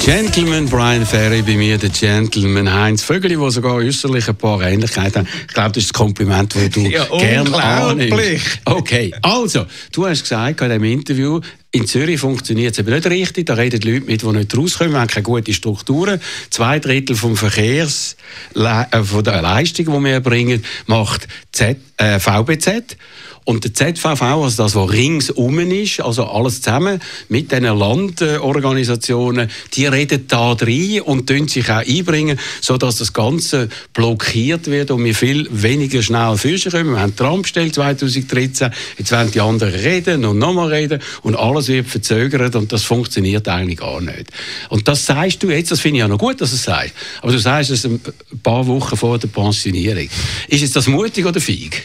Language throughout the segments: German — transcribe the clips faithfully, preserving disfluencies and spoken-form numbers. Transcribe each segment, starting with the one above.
Gentleman Brian Ferry, bei mir der Gentleman Heinz Vögeli, der sogar äußerlich ein paar Ähnlichkeiten hat. Ich glaube, das ist das Kompliment, das du ja, gerne annimmst. Okay, also, du hast gesagt in diesem Interview, in Zürich funktioniert es eben nicht richtig. Da reden die Leute mit, die nicht rauskommen. Wir haben keine guten Strukturen. Zwei Drittel vom Verkehrs, äh, von der Leistung, die wir erbringen, macht Z, äh, V B Z. Und der Z V V, also das, was ringsum ist, also alles zusammen mit diesen Landorganisationen, die reden da rein und tun sich auch einbringen, sodass das Ganze blockiert wird und wir viel weniger schnell Füße kommen. Wir haben Trump gestellt zwanzig dreizehn, jetzt wollen die anderen reden und nochmal reden und alles wird verzögert und das funktioniert eigentlich gar nicht. Und das sagst du jetzt, das finde ich ja noch gut, dass du es sagst, aber du sagst es ein paar Wochen vor der Pensionierung. Ist jetzt das mutig oder feig?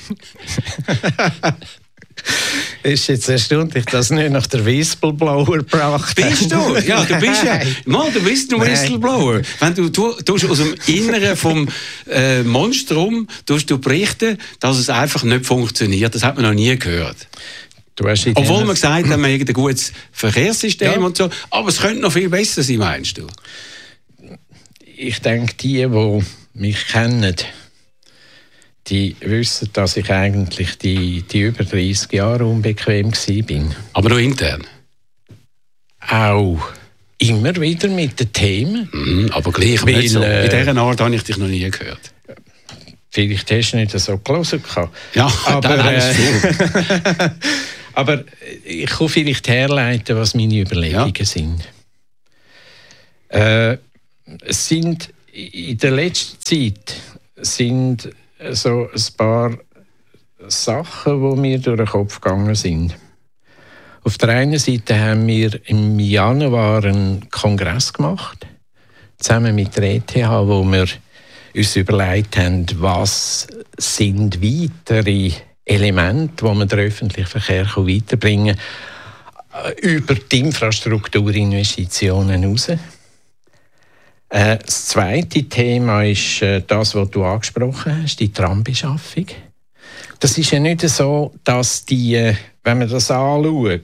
Ist jetzt erstaunlich, dass nicht nach der Whistleblower gebracht bist du? Ja, du bist ja. Mann, du bist ein Whistleblower. Wenn du, du, du aus dem Inneren vom äh, Monstrum tust du berichten, dass es einfach nicht funktioniert. Das hat man noch nie gehört. Du hast Obwohl man gesagt hat, man hat ein gutes Verkehrssystem ja. und so. Aber es könnte noch viel besser sein, meinst du? Ich denke, die, die mich kennen, die wissen, dass ich eigentlich die, die über dreißig Jahre unbequem war. Aber nur intern? Auch immer wieder mit den Themen. Mhm, aber gleich Weil, nicht so. Äh, In dieser Art habe ich dich noch nie gehört. Vielleicht hast du nicht so gelesen. Ja, aber, äh, aber ich kann vielleicht herleiten, was meine Überlegungen ja. sind. Äh, es sind in der letzten Zeit sind so ein paar Sachen, die mir durch den Kopf gegangen sind. Auf der einen Seite haben wir im Januar einen Kongress gemacht, zusammen mit der E T H, wo wir uns überlegt haben, was sind weitere Elemente, die man den öffentlichen Verkehr weiterbringen kann, über die Infrastrukturinvestitionen hinaus. Das zweite Thema ist das, was du angesprochen hast, die Trambeschaffung. Das ist ja nicht so, dass die, wenn man das anschaut,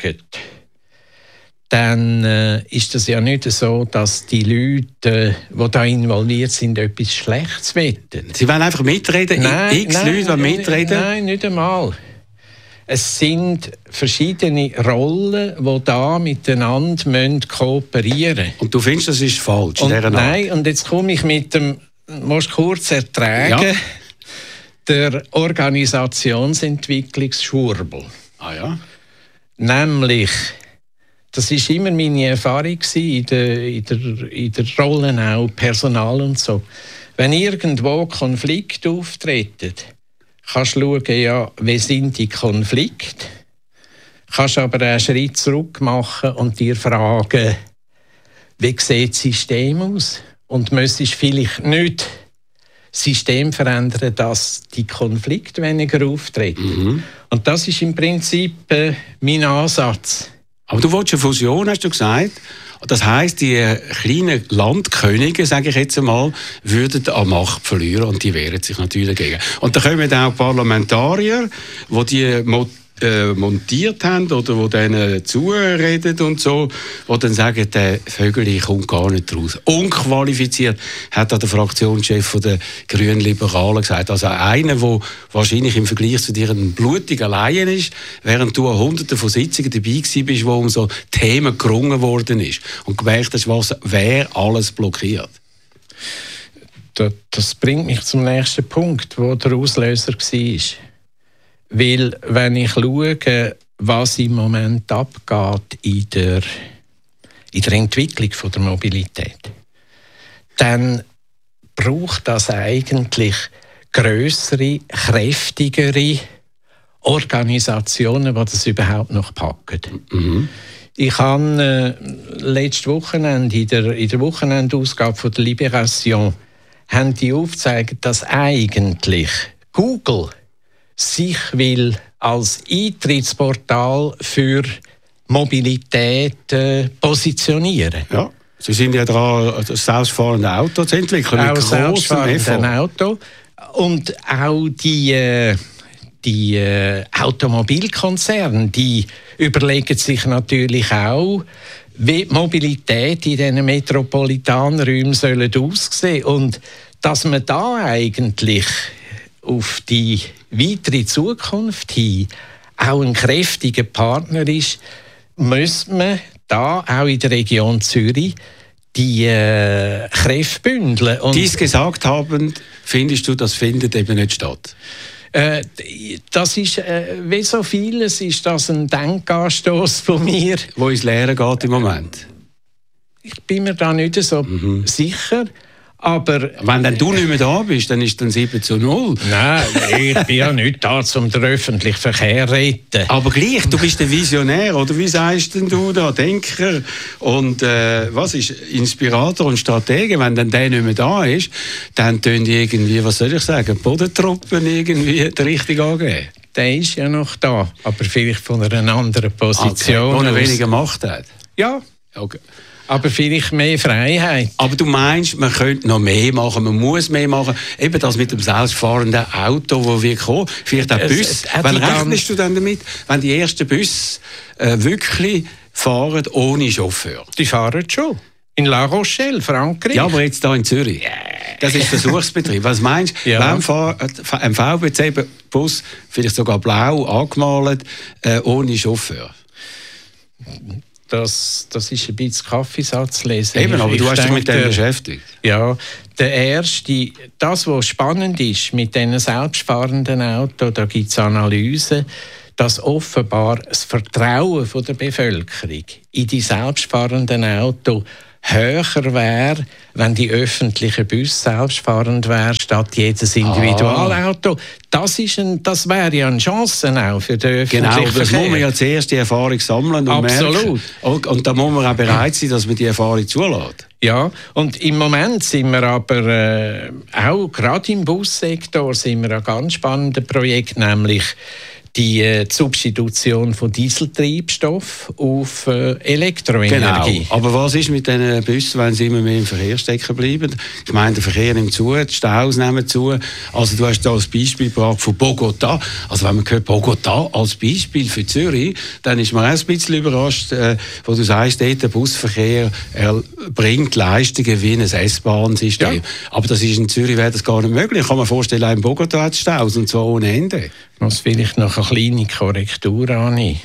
dann ist das ja nicht so, dass die Leute, die da involviert sind, etwas Schlechtes wollen. Sie wollen einfach mitreden? Nein, X nein, Leute wollen mitreden? Nein, nicht einmal. Es sind verschiedene Rollen, die da miteinander kooperieren müssen. Und du findest, das ist falsch? Und, nein, und jetzt komme ich mit dem, musst kurz ertragen, ja. der Organisationsentwicklungsschwurbel. Ah ja? Nämlich, das war immer meine Erfahrung in der, in der, in der Rollen auch, Personal und so. Wenn irgendwo Konflikte auftreten, kannst du schauen, ja, wie sind die Konflikte. Kannst aber einen Schritt zurück machen und dir fragen, wie sieht das System aus? Und müsstest vielleicht nicht das System verändern, dass die Konflikte weniger auftreten. Mhm. Und das ist im Prinzip äh, mein Ansatz. Aber du willst eine Fusion, hast du gesagt. Das heisst, die kleinen Landkönige, sage ich jetzt einmal, würden an Macht verlieren und die wehren sich natürlich dagegen. Und da kommen auch Parlamentarier, die die äh, montiert haben oder die denen zureden und so, die dann sagen, der Vögeli kommt gar nicht raus. Unqualifiziert, hat der Fraktionschef der Grünen Liberalen gesagt. Also einer, der wahrscheinlich im Vergleich zu dir ein blutiger Laien ist, während du an Hunderten von Sitzungen dabei bist, wo um so Themen gerungen worden ist. Und gemerkt hast, was, wer alles blockiert. Das bringt mich zum nächsten Punkt, wo der Auslöser war. Weil, wenn ich schaue, was im Moment abgeht in der, in der Entwicklung von der Mobilität, dann braucht das eigentlich grössere, kräftigere Organisationen, die das überhaupt noch packen. Mhm. Ich habe äh, letztes Wochenende, in der, in der Wochenendausgabe von der Libération, haben die aufgezeigt, dass eigentlich Google sich will als Eintrittsportal für Mobilität äh, positionieren. Ja, Sie sind ja dran, das selbstfahrende Auto zu entwickeln. Auch das selbstfahrende Auto. Und auch die, äh, die äh, Automobilkonzerne, die überlegen sich natürlich auch, wie die Mobilität in diesen Metropolitanräumen soll aussehen und dass man da eigentlich auf die weitere Zukunft hin auch ein kräftiger Partner ist, müsste man da auch in der Region Zürich die äh, Kräfte bündeln. Und dies gesagt haben, findest du, das findet eben nicht statt? Äh, das ist, äh, wie so vieles, ist das ein Denkanstoss von mir. Wo ins Leere geht im Moment? Ich bin mir da nicht so mhm. sicher. Aber wenn dann du nicht mehr da bist, dann ist dann sieben zu null. Nein, ich bin ja nicht da, um den öffentlichen Verkehr zu retten. Aber gleich, du bist der Visionär, oder wie sagst denn du da? Denker und äh, was ist Inspirator und Stratege. Wenn dann der nicht mehr da ist, dann tun die irgendwie, was soll ich sagen, Bodentruppen irgendwie die Richtung angeben. Der ist ja noch da, aber vielleicht von einer anderen Position. Okay, wo er weniger Macht hat? Ja. Okay. Aber vielleicht mehr Freiheit. Aber du meinst, man könnte noch mehr machen, man muss mehr machen. Eben das mit dem selbstfahrenden Auto, wo wir kommen, vielleicht auch Bus. Wann rechnest du denn damit, wenn die ersten Busse äh, wirklich fahren ohne Chauffeur? Die fahren schon. In La Rochelle, Frankreich. Ja, aber jetzt hier in Zürich. Das ist Versuchsbetrieb. Was meinst du, ja. wenn ein V B C-Bus, vielleicht sogar blau angemalt, äh, ohne Chauffeur? Das, das ist ein bisschen Kaffeesatz lesen. Eben, aber ich du hast denke, dich mit dem beschäftigt. Ja, der erste, das, was spannend ist mit diesen selbstfahrenden Autos, da gibt es Analysen, dass offenbar das Vertrauen der Bevölkerung in die selbstfahrenden Autos höher wäre, wenn die öffentlichen Busse selbstfahrend wären, statt jedes Individualauto. Ah. Das, ist ein, das wäre ja eine Chance auch für den öffentlichen Genau, das Verkehr. muss man ja zuerst die Erfahrung sammeln und Absolut. merken. Und da muss man auch bereit sein, dass man die Erfahrung zulässt. Ja, und im Moment sind wir aber äh, auch gerade im Bussektor sind wir ein ganz spannendes Projekt, nämlich die äh, Substitution von Dieseltreibstoff auf äh, Elektroenergie. Genau. Aber was ist mit diesen Bussen, wenn sie immer mehr im Verkehr stecken bleiben? Ich meine, der Verkehr nimmt zu, die Staus nehmen zu. Also du hast da als Beispiel gebracht von Bogotá. Also wenn man hört Bogotá als Beispiel für Zürich, dann ist man auch ein bisschen überrascht, äh, wo du sagst, dort der Busverkehr er bringt Leistungen wie ein S-Bahn-System. Ja. Aber das ist in Zürich wäre das gar nicht möglich. Ich kann mir vorstellen, auch in Bogotá hat es Staus, und zwar ohne Ende. Ich muss vielleicht noch eine kleine Korrektur annehmen,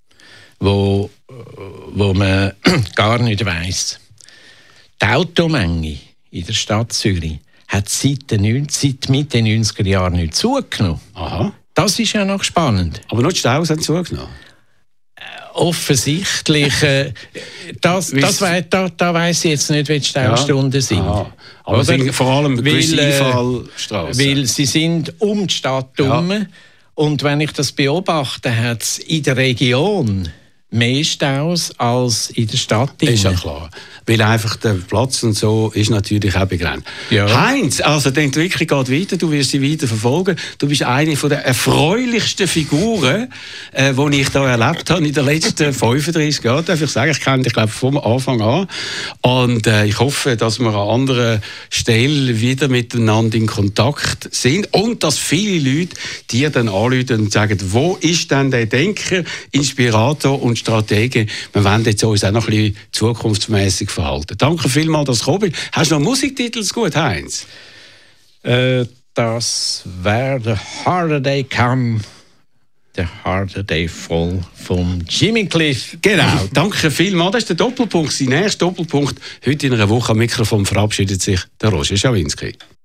wo, wo man gar nicht weiss. Die Automenge in der Stadt Zürich hat seit, den, seit Mitte neunziger Jahren nicht zugenommen. Aha. Das ist ja noch spannend. Aber nur die Staus haben zugenommen? Äh, offensichtlich. Äh, das das we da, da weiss ich jetzt nicht, wie die Staustunden ja. sind. Aha. Aber sind vor allem gewisse Einfallstraßen. Weil sie sind um die Stadt herum. Ja. Und wenn ich das beobachte, hat es in der Region mehr Staus als in der Stadt. Ist ja klar. Weil einfach der Platz und so ist natürlich auch begrenzt. Ja. Heinz, also die Entwicklung geht weiter, du wirst sie weiter verfolgen. Du bist eine der erfreulichsten Figuren, äh, die ich hier erlebt habe in den letzten fünfunddreissig Jahren. Darf ich sagen, ich kenne dich, glaube ich, vom Anfang an. Und äh, ich hoffe, dass wir an anderer Stelle wieder miteinander in Kontakt sind und dass viele Leute dir dann anrufen und sagen, wo ist denn der Denker, Inspirator und Stratege? Wir wollen jetzt uns auch noch ein bisschen zukunftsmässig verhalten. Danke vielmals, dass du gekommen bist. Hast du noch Musiktitel zu gut, Heinz? Äh, das wäre «The Harder They Come, The Harder They Fall» von Jimmy Cliff. Genau, danke vielmals. Das ist der Doppelpunkt, sein nächster Doppelpunkt. Heute in einer Woche am Mikrofon verabschiedet sich der Roger Schawinski.